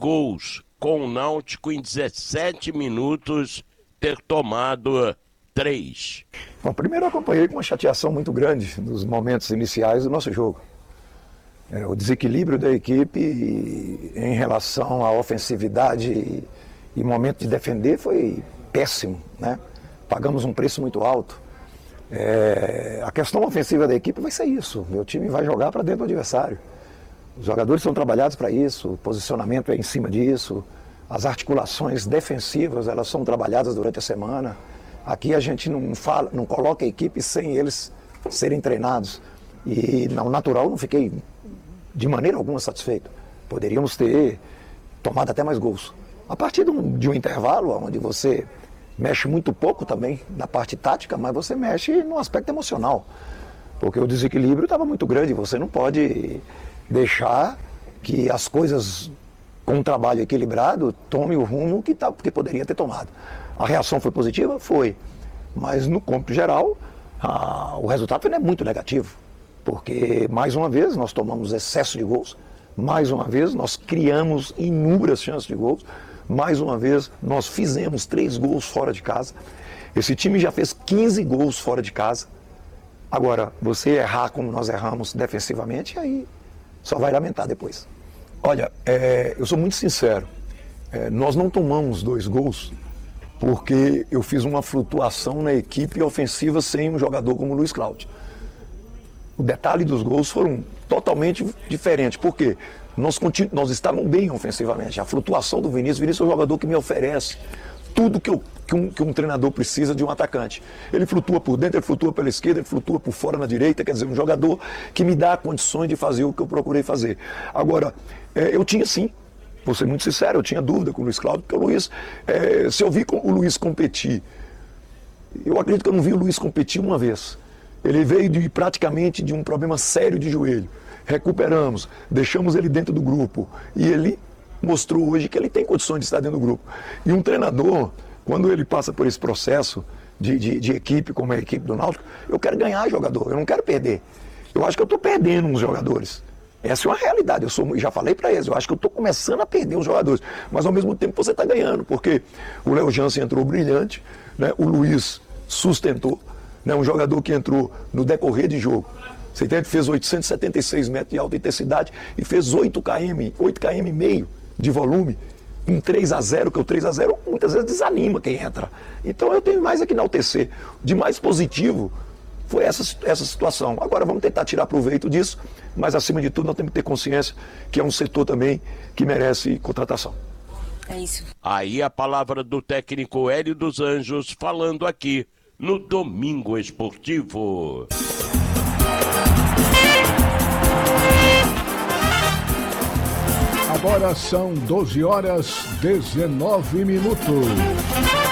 gols, com o Náutico em 17 minutos ter tomado 3. Bom, primeiro eu acompanhei com uma chateação muito grande nos momentos iniciais do nosso jogo. O desequilíbrio da equipe em relação à ofensividade e momento de defender foi péssimo, né? Pagamos um preço muito alto. A questão ofensiva da equipe vai ser isso. Meu time vai jogar para dentro do adversário. Os jogadores são trabalhados para isso, o posicionamento é em cima disso, as articulações defensivas elas são trabalhadas durante a semana. Aqui a gente não coloca a equipe sem eles serem treinados. E no natural não fiquei de maneira alguma satisfeito. Poderíamos ter tomado até mais gols. A partir de um intervalo onde você mexe muito pouco também na parte tática, mas você mexe no aspecto emocional. Porque o desequilíbrio estava muito grande, você não pode deixar que as coisas com um trabalho equilibrado tome o rumo que poderia ter tomado. A reação foi positiva? Foi. Mas no cômputo geral, o resultado foi muito negativo. Porque, mais uma vez, nós tomamos excesso de gols. Mais uma vez, nós criamos inúmeras chances de gols. Mais uma vez, nós fizemos 3 gols fora de casa. Esse time já fez 15 gols fora de casa. Agora, você errar como nós erramos defensivamente, aí só vai lamentar depois. Olha, eu sou muito sincero. Nós não tomamos 2 gols porque eu fiz uma flutuação na equipe ofensiva sem um jogador como o Luiz Cláudio. O detalhe dos gols foram totalmente diferentes. Por quê? Nós estávamos bem ofensivamente. A flutuação do Vinícius é um jogador que me oferece tudo que um treinador precisa de um atacante. Ele flutua por dentro, ele flutua pela esquerda, ele flutua por fora na direita, quer dizer, um jogador que me dá condições de fazer o que eu procurei fazer. Agora, eu tinha sim, vou ser muito sincero, eu tinha dúvida com o Luiz Cláudio, porque o Luiz, se eu vi o Luiz competir, eu acredito que eu não vi o Luiz competir uma vez. Ele veio praticamente de um problema sério de joelho. Recuperamos, deixamos ele dentro do grupo e ele mostrou hoje que ele tem condições de estar dentro do grupo. E um treinador, quando ele passa por esse processo de equipe, como é a equipe do Náutico, eu quero ganhar jogador, eu não quero perder. Eu acho que eu estou perdendo uns jogadores. Essa é uma realidade, já falei para eles, eu acho que eu estou começando a perder os jogadores, mas ao mesmo tempo você está ganhando, porque o Léo Jansen entrou brilhante, né? O Luiz sustentou, né? Um jogador que entrou no decorrer de jogo. Você entende? Fez 876 metros de alta intensidade e fez 8 km e meio de volume, em 3-0, que o 3-0 muitas vezes desanima quem entra. Então eu tenho mais a que enaltecer. De mais positivo foi essa situação. Agora vamos tentar tirar proveito disso, mas acima de tudo nós temos que ter consciência que é um setor também que merece contratação. É isso. Aí a palavra do técnico Hélio dos Anjos falando aqui no Domingo Esportivo. Agora são 12 horas 19 minutos.